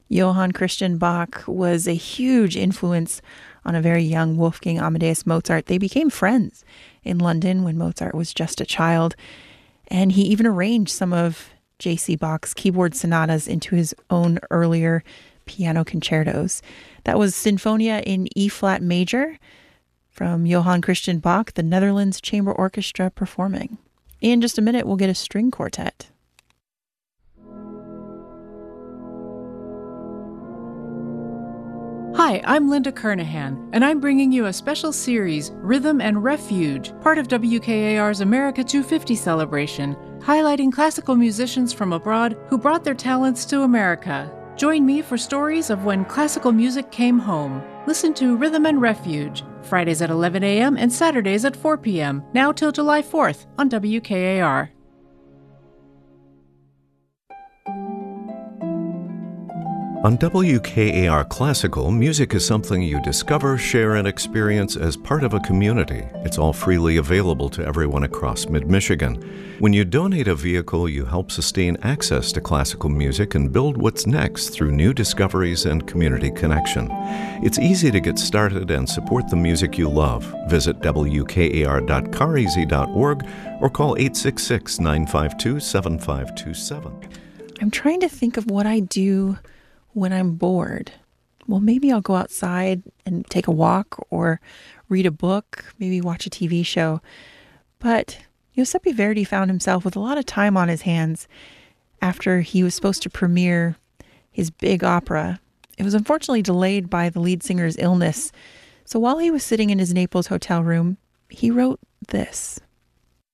Johann Christian Bach was a huge influence on a very young Wolfgang Amadeus Mozart. They became friends in London when Mozart was just a child, and he even arranged some of J.C. Bach's keyboard sonatas into his own earlier piano concertos. That was Sinfonia in E-flat major from Johann Christian Bach, the Netherlands Chamber Orchestra performing. In just a minute, we'll get a string quartet. Hi, I'm Linda Kernahan, and I'm bringing you a special series, Rhythm and Refuge, part of WKAR's America 250 celebration, highlighting classical musicians from abroad who brought their talents to America. Join me for stories of when classical music came home. Listen to Rhythm and Refuge, Fridays at 11 a.m. and Saturdays at 4 p.m., now till July 4th on WKAR. On WKAR Classical, music is something you discover, share, and experience as part of a community. It's all freely available to everyone across mid-Michigan. When you donate a vehicle, you help sustain access to classical music and build what's next through new discoveries and community connection. It's easy to get started and support the music you love. Visit wkar.careasy.org or call 866-952-7527. I'm trying to think of what I do when I'm bored. Well, maybe I'll go outside and take a walk or read a book, maybe watch a TV show. But Giuseppe Verdi found himself with a lot of time on his hands after he was supposed to premiere his big opera. It was unfortunately delayed by the lead singer's illness. So while he was sitting in his Naples hotel room, he wrote this.